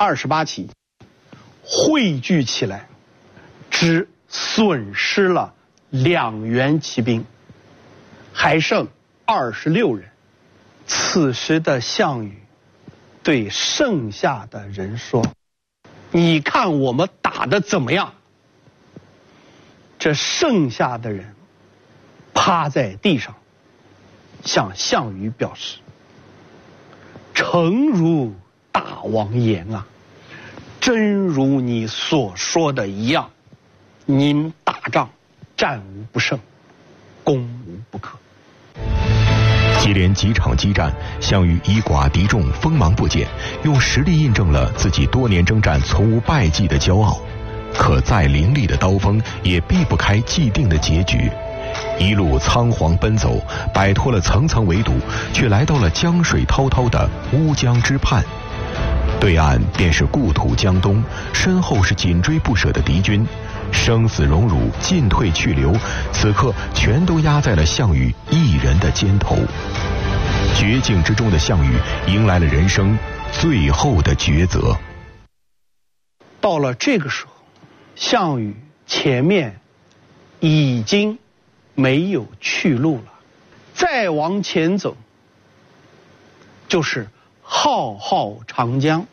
28起，汇聚起来，只损失了2员骑兵，还剩26人。此时的项羽对剩下的人说：“你看我们打得怎么样？”这剩下的人趴在地上，向项羽表示：“诚如大王言啊，真如你所说的一样，您打仗战无不胜，攻无不克。” 接连几场激战，项羽以寡敌众，锋芒不减，用实力印证了自己多年征战从无败绩的骄傲。可再凌厉的刀锋也避不开既定的结局。一路仓皇奔走，摆脱了层层围堵，却来到了江水滔滔的乌江之畔。对岸便是故土江东，身后是紧追不舍的敌军，生死荣辱，进退去留，此刻全都压在了项羽一人的肩头。绝境之中的项羽迎来了人生最后的抉择。 到了这个时候，项羽前面已经没有去路了，再往前走就是浩浩长江。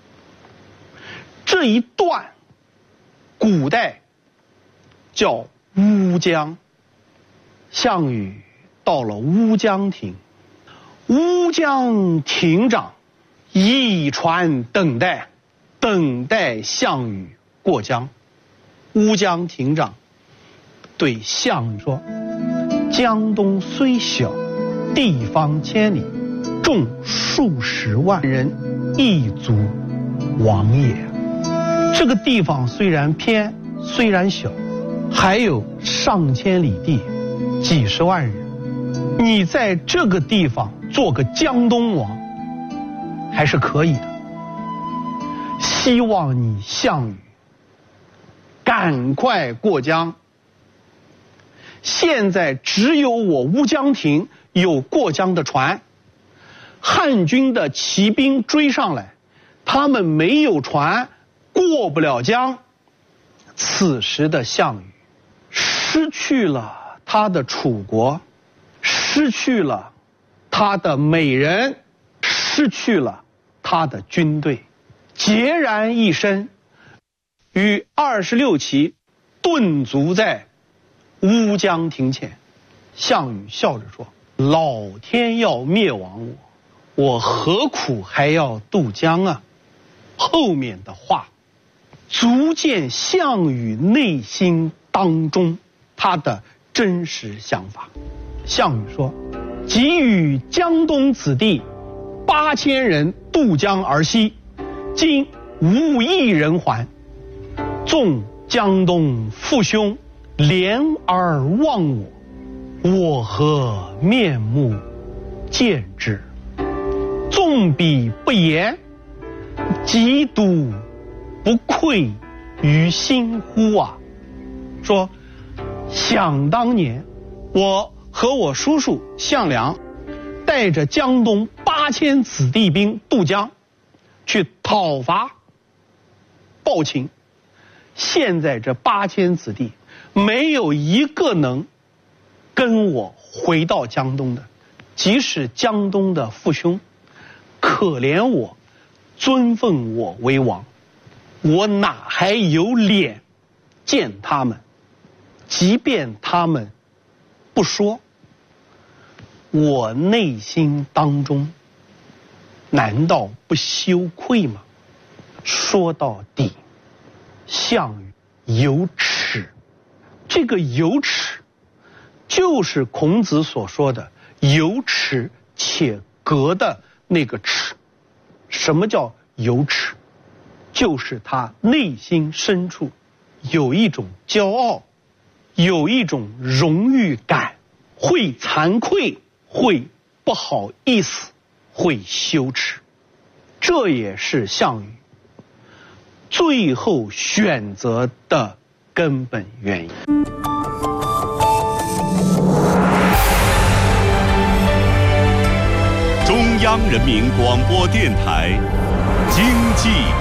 这一段古代叫乌江。项羽到了乌江亭，乌江亭长一船等待项羽过江。乌江亭长对项羽说：“江东虽小，地方千里，众数十万人，一足亡也。”这个地方虽然偏，虽然小，还有上千里地，几十万人，你在这个地方做个江东王还是可以的。希望你项羽赶快过江。现在只有我乌江亭有过江的船，汉军的骑兵追上来，他们没有船，过不了江。此时的项羽失去了他的楚国，失去了他的美人，失去了他的军队，孑然一身，与26骑顿足在乌江亭前。项羽笑着说：“老天要灭亡我何苦还要渡江啊？”后面的话足见项羽内心当中他的真实想法。项羽说：“给予江东子弟8000人渡江而西，今无一人还。纵江东父兄怜而忘我何面目见之？纵彼不言，极笃不愧于心乎啊！”说想当年我和我叔叔项梁带着江东8000子弟兵渡江去讨伐暴秦，现在这8000子弟没有一个能跟我回到江东的，即使江东的父兄可怜我，尊奉我为王，我哪还有脸见他们？即便他们不说，我内心当中难道不羞愧吗？说到底，项羽有耻。这个有耻就是孔子所说的有耻且格的那个耻。什么叫有耻？就是他内心深处有一种骄傲，有一种荣誉感，会惭愧，会不好意思，会羞耻。这也是项羽最后选择的根本原因。 中央人民广播电台经济